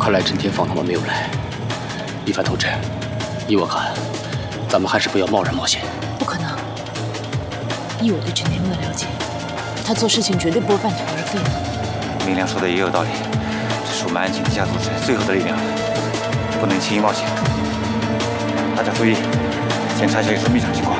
看来陈天放他们没有来。一凡同志，依我看，咱们还是不要贸然冒险。 不可能！依我对陈天乐的了解，他做事情绝对不会半途而废的。 明亮说的也有道理，这是我们安庆地下组织最后的力量了，不能轻易冒险。大家注意，检查一下有什么异常情况。